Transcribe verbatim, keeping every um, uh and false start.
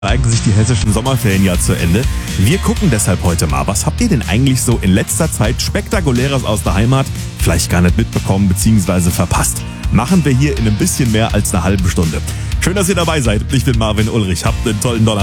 neigen sich die hessischen Sommerferien ja zu Ende. Wir gucken deshalb heute mal, was habt ihr denn eigentlich so in letzter Zeit Spektakuläres aus der Heimat vielleicht gar nicht mitbekommen bzw. verpasst? Machen wir hier in ein bisschen mehr als einer halben Stunde. Schön, dass ihr dabei seid. Ich bin Marvin Ulrich. Habt einen tollen Donnerstag.